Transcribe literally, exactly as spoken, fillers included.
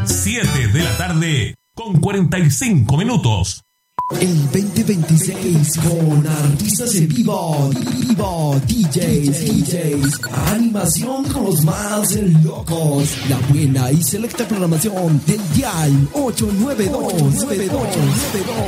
siete de la tarde con cuarenta y cinco minutos. El veinte veintiséis con artistas en vivo, vivo, D Js, D Js, animación con los más locos, la buena y selecta programación del Dial ocho nueve dos nueve dos nueve dos.